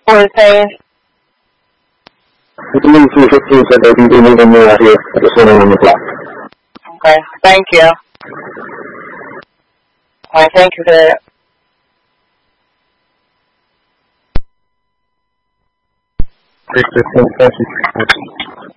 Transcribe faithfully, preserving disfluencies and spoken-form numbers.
What was saying? The police two fifteen said they'd be moving me out here at the center on the block. Okay, thank you. All right, thank you for that. six fifteen, thank you.